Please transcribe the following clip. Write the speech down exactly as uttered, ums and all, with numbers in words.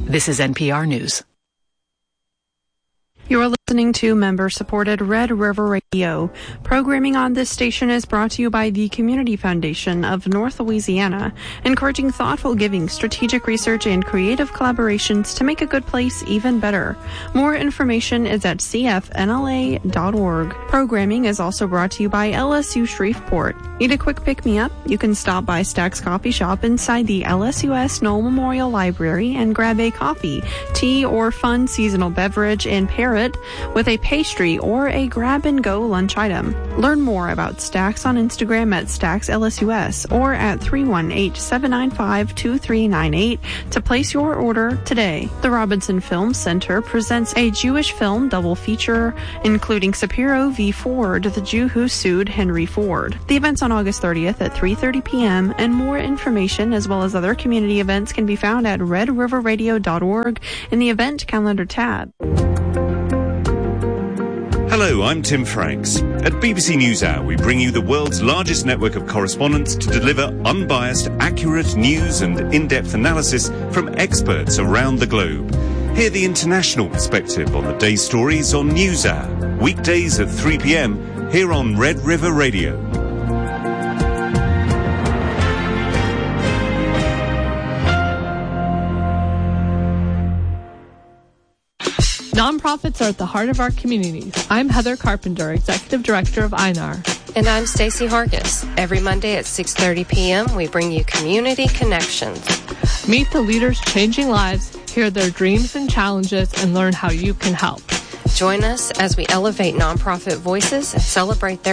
This is N P R News. You are listening to member-supported Red River Radio. Programming on this station is brought to you by the Community Foundation of North Louisiana, encouraging thoughtful giving, strategic research, and creative collaborations to make a good place even better. More information is at c f n l a dot org. Programming is also brought to you by L S U Shreveport. Need a quick pick-me-up? You can stop by Stack's Coffee Shop inside the L S U S Knoll Memorial Library and grab a coffee, tea, or fun seasonal beverage and pair it with a pastry or a grab-and-go lunch item. Learn more about Stacks on Instagram at Stacks L S U S or at three one eight, seven nine five, two three nine eight to place your order today. The Robinson Film Center presents a Jewish film double feature, including Shapiro v. Ford, the Jew who sued Henry Ford. The event's on August thirtieth at three thirty p.m., and more information as well as other community events can be found at red river radio dot org in the event calendar tab. Hello, I'm Tim Franks. At B B C NewsHour, we bring you the world's largest network of correspondents to deliver unbiased, accurate news and in-depth analysis from experts around the globe. Hear the international perspective on the day's stories on NewsHour, weekdays at three p.m. here on Red River Radio. Nonprofits are at the heart of our communities. I'm Heather Carpenter, Executive Director of I N A R. And I'm Stacey Hargis. Every Monday at six thirty p.m., we bring you Community Connections. Meet the leaders changing lives, hear their dreams and challenges, and learn how you can help. Join us as we elevate nonprofit voices and celebrate their